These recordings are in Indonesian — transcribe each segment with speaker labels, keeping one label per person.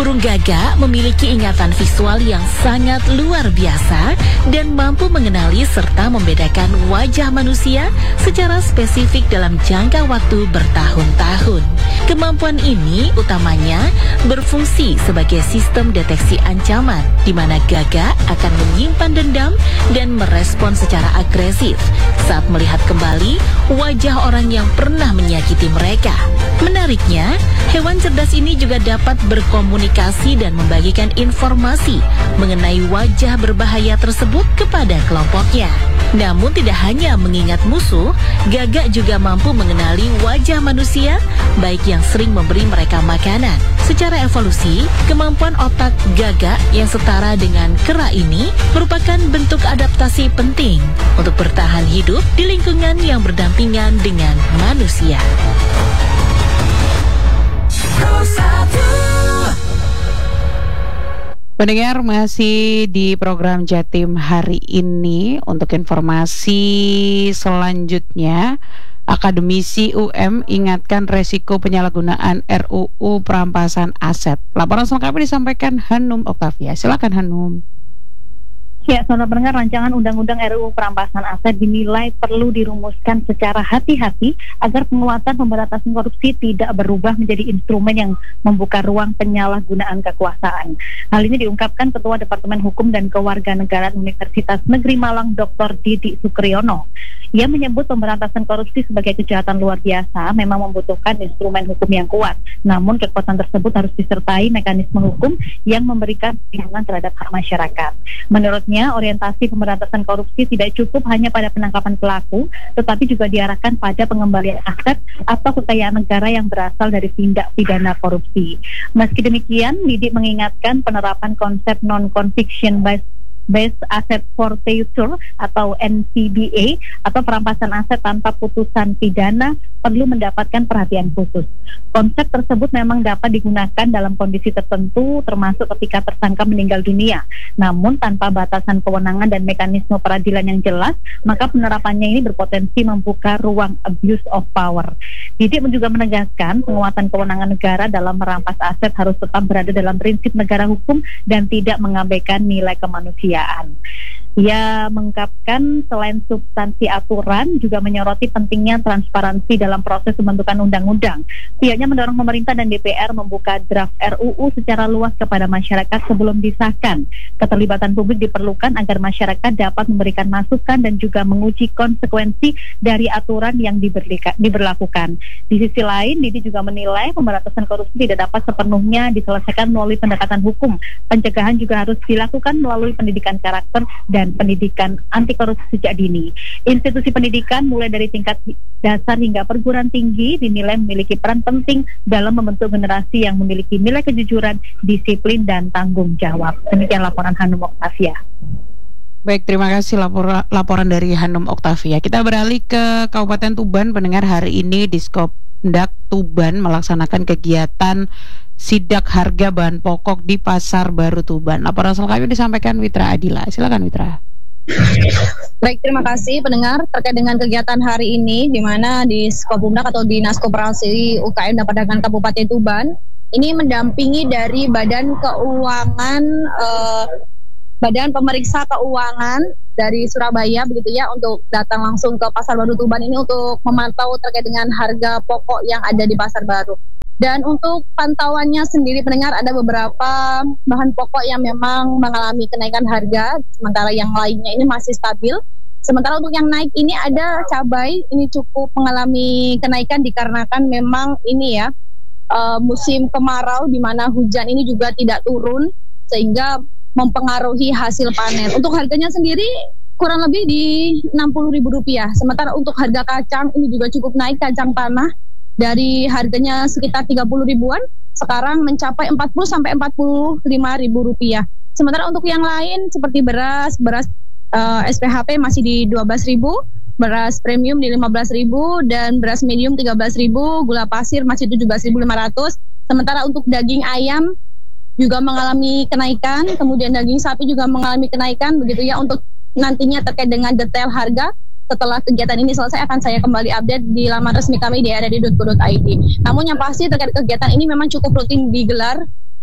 Speaker 1: Burung gagak memiliki ingatan visual yang sangat luar biasa dan mampu mengenali serta membedakan wajah manusia secara spesifik dalam jangka waktu bertahun-tahun. Kemampuan ini utamanya berfungsi sebagai sistem deteksi ancaman, di mana gagak akan menyimpan dendam dan merespon secara agresif saat melihat kembali wajah orang yang pernah menyakiti mereka. Menariknya, hewan cerdas ini juga dapat berkomunikasi dan membagikan informasi mengenai wajah berbahaya tersebut kepada kelompoknya. Namun tidak hanya mengingat musuh, gagak juga mampu mengenali wajah manusia, baik yang sering memberi mereka makanan. Secara evolusi, kemampuan otak gagak yang setara dengan kera ini merupakan bentuk adaptasi penting untuk bertahan hidup di lingkungan yang berdampingan dengan manusia.
Speaker 2: Pendengar, masih di program Jatim hari ini. Untuk informasi selanjutnya, akademisi UM ingatkan resiko penyalahgunaan RUU perampasan aset. Laporan selengkapnya disampaikan Hanum Oktavia. Silakan Hanum.
Speaker 3: Ya, saudara pendengar, rancangan Undang-Undang RUU Perampasan Aset dinilai perlu dirumuskan secara hati-hati agar penguatan pemberantasan korupsi tidak berubah menjadi instrumen yang membuka ruang penyalahgunaan kekuasaan. Hal ini diungkapkan Ketua Departemen Hukum dan Kewarganegaraan Universitas Negeri Malang, Dr. Didi Sukriyono. Ia menyebut pemberantasan korupsi sebagai kejahatan luar biasa memang membutuhkan instrumen hukum yang kuat. Namun kekuatan tersebut harus disertai mekanisme hukum yang memberikan perlindungan terhadap hak masyarakat. Menurutnya, orientasi pemberantasan korupsi tidak cukup hanya pada penangkapan pelaku, tetapi juga diarahkan pada pengembalian aset atau kekayaan negara yang berasal dari tindak pidana korupsi. Meski demikian, Didi mengingatkan penerapan konsep non-conviction based asset forfeiture atau NCBA atau perampasan aset tanpa putusan pidana perlu mendapatkan perhatian khusus. Konsep tersebut memang dapat digunakan dalam kondisi tertentu, termasuk ketika tersangka meninggal dunia. Namun tanpa batasan kewenangan dan mekanisme peradilan yang jelas, maka penerapannya ini berpotensi membuka ruang abuse of power. Didi juga menegaskan penguatan kewenangan negara dalam merampas aset harus tetap berada dalam prinsip negara hukum dan tidak mengabaikan nilai kemanusiaan. Ia mengungkapkan selain substansi aturan juga menyoroti pentingnya transparansi dalam proses pembentukan undang-undang. Pihaknya mendorong pemerintah dan DPR membuka draft RUU secara luas kepada masyarakat sebelum disahkan. Keterlibatan publik diperlukan agar masyarakat dapat memberikan masukan dan juga menguji konsekuensi dari aturan yang diberlakukan. Di sisi lain, Didi juga menilai pemberantasan korupsi tidak dapat sepenuhnya diselesaikan melalui pendekatan hukum. Pencegahan juga harus dilakukan melalui pendidikan karakter dan pendidikan anti korupsi sejak dini. Institusi pendidikan mulai dari tingkat dasar hingga perguruan tinggi dinilai memiliki peran penting dalam membentuk generasi yang memiliki nilai kejujuran, disiplin, dan tanggung jawab. Demikian laporan Hanum Oktavia.
Speaker 2: Baik, terima kasih laporan dari Hanum Oktavia. Kita beralih ke Kabupaten Tuban. Pendengar, hari ini Diskopendak Tuban melaksanakan kegiatan sidak harga bahan pokok di Pasar Baru Tuban. Laporan selengkapnya disampaikan Witra Adila. Silakan Witra.
Speaker 4: Baik, terima kasih pendengar terkait dengan kegiatan hari ini di mana Diskopendak atau Dinas Koperasi UKM dan Perdagangan Kabupaten Tuban ini mendampingi dari Badan Keuangan Badan Pemeriksa Keuangan dari Surabaya begitu ya, untuk datang langsung ke Pasar Baru Tuban ini untuk memantau terkait dengan harga pokok yang ada di Pasar Baru. Dan untuk pantauannya sendiri pendengar, ada beberapa bahan pokok yang memang mengalami kenaikan harga, sementara yang lainnya ini masih stabil. Sementara untuk yang naik ini ada cabai, ini cukup mengalami kenaikan dikarenakan memang ini ya musim kemarau di mana hujan ini juga tidak turun sehingga mempengaruhi hasil panen. Untuk harganya sendiri kurang lebih di Rp60.000. Sementara untuk harga kacang ini juga cukup naik, kacang tanah dari harganya sekitar 30 ribuan sekarang mencapai 40 sampai 45 ribu rupiah. Sementara untuk yang lain seperti beras SPHP masih di 12.000, beras premium di 15.000 dan beras medium 13.000, gula pasir masih 17.500. Sementara untuk daging ayam juga mengalami kenaikan, kemudian daging sapi juga mengalami kenaikan begitu ya. Untuk nantinya terkait dengan detail harga setelah kegiatan ini selesai akan saya kembali update di laman resmi kami di rri.co.id. Namun yang pasti terkait kegiatan ini memang cukup rutin digelar.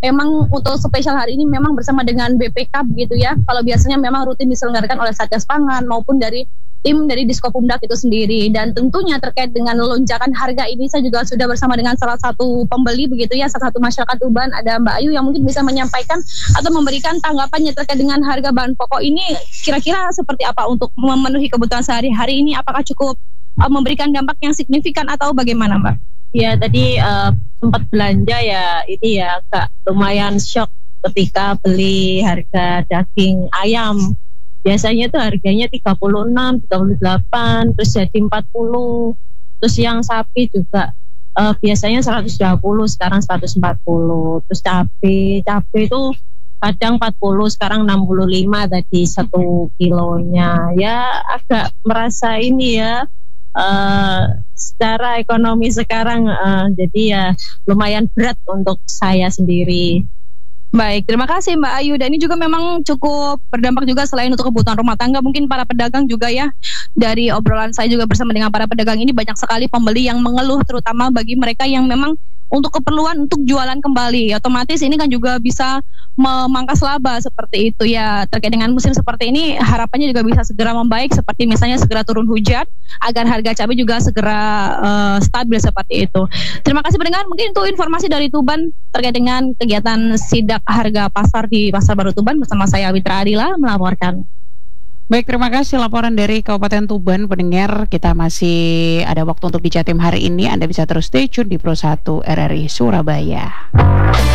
Speaker 4: emang untuk spesial hari ini memang bersama dengan BPK begitu ya. Kalau biasanya memang rutin diselenggarakan oleh Satgas Pangan maupun dari tim dari Diskopumdak itu sendiri. Dan tentunya terkait dengan lonjakan harga ini saya juga sudah bersama dengan salah satu pembeli begitu ya, salah satu masyarakat Tuban, ada Mbak Ayu yang mungkin bisa menyampaikan atau memberikan tanggapannya terkait dengan harga bahan pokok ini kira-kira seperti apa untuk memenuhi kebutuhan sehari-hari ini, apakah cukup memberikan dampak yang signifikan atau bagaimana Mbak?
Speaker 5: Ya tadi sempat belanja ya, ini ya agak lumayan shock ketika beli harga daging ayam. Biasanya tuh harganya 36, 38, terus jadi 40. Terus yang sapi juga biasanya 120, sekarang 140. Terus cabai itu kadang 40, sekarang 65 tadi 1 kilonya. Ya agak merasa ini ya, secara ekonomi sekarang jadi ya lumayan berat untuk saya sendiri.
Speaker 4: Baik, terima kasih Mbak Ayu. Dan ini juga memang cukup berdampak juga selain untuk kebutuhan rumah tangga, mungkin para pedagang juga ya. Dari obrolan saya juga bersama dengan para pedagang ini banyak sekali pembeli yang mengeluh, terutama bagi mereka yang memang untuk keperluan untuk jualan kembali. Otomatis ini kan juga bisa memangkas laba seperti itu ya. Terkait dengan musim seperti ini harapannya juga bisa segera membaik, seperti misalnya segera turun hujan agar harga cabai juga segera stabil seperti itu. Terima kasih pendengar, mungkin itu informasi dari Tuban terkait dengan kegiatan sidak harga pasar di Pasar Baru Tuban bersama saya Witra Adila melaporkan.
Speaker 2: Baik, terima kasih laporan dari Kabupaten Tuban. Pendengar, kita masih ada waktu untuk di Jatim hari ini. Anda bisa terus stay tune di Pro 1 RRI Surabaya.